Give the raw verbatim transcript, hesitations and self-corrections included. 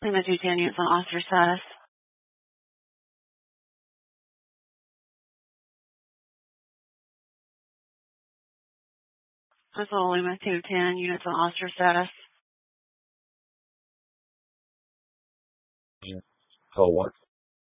Lima two ten units on officer status. Hospital Lima two ten units on officer status. Yeah. Oh, what?